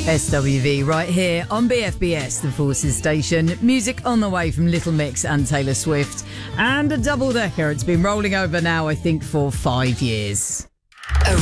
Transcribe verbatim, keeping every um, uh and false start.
S W V right here on B F B S, the Forces station. Music on the way from Little Mix and Taylor Swift. And a double-decker. It's been rolling over now, I think, for five years. A